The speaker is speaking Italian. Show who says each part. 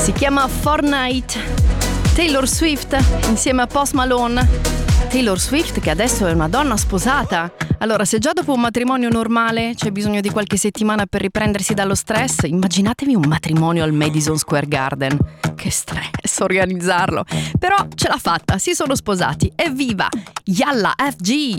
Speaker 1: Si chiama Fortnite. Taylor Swift insieme a Post Malone. Taylor Swift che adesso è una donna sposata. Allora, se già dopo un matrimonio normale c'è bisogno di qualche settimana per riprendersi dallo stress, immaginatevi un matrimonio al Madison Square Garden. Che stress organizzarlo. Però ce l'ha fatta, si sono sposati. Evviva! Yalla FG!